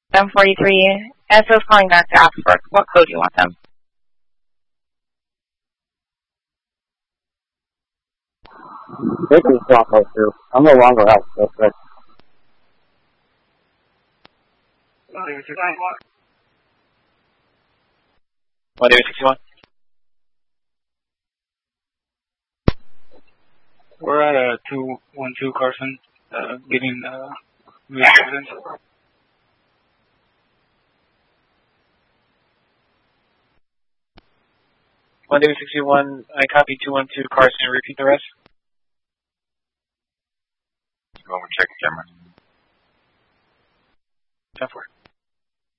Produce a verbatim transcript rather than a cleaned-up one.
M forty-three, S O's calling back to ask for what code you want them. They can swap those two. I'm no longer out, so good. one David sixty-one. We're at a two one two Carson, uh, getting uh, evidence. one David sixty-one, I copy two one two Carson, repeat the rest. Go over and check the camera. ten four.